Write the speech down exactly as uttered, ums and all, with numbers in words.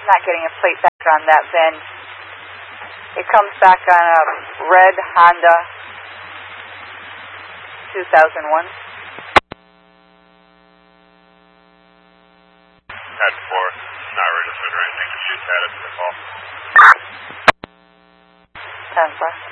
not getting a plate back on that VIN. It comes back on a red Honda two thousand one. Had four, not registered or anything. Just use that as the call. ten four.